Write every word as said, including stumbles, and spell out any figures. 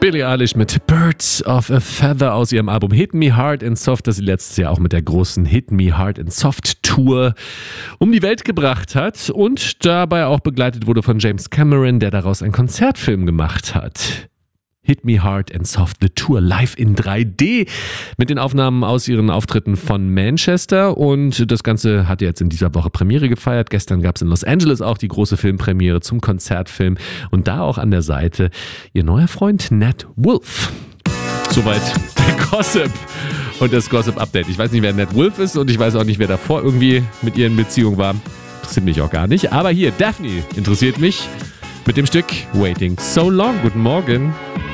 Billie Eilish mit Birds of a Feather aus ihrem Album Hit Me Hard and Soft, das sie letztes Jahr auch mit der großen Hit Me Hard and Soft Tour um die Welt gebracht hat und dabei auch begleitet wurde von James Cameron, der daraus einen Konzertfilm gemacht hat. Hit Me Hard and Soft, The Tour, live in drei D mit den Aufnahmen aus ihren Auftritten von Manchester und das Ganze hat jetzt in dieser Woche Premiere gefeiert. Gestern gab es in Los Angeles auch die große Filmpremiere zum Konzertfilm und da auch an der Seite ihr neuer Freund Nat Wolff. Soweit der Gossip und das Gossip-Update. Ich weiß nicht, wer Nat Wolff ist und ich weiß auch nicht, wer davor irgendwie mit ihr in Beziehung war. Interessiert mich auch gar nicht. Aber hier, Daphne interessiert mich mit dem Stück Waiting So Long. Guten Morgen.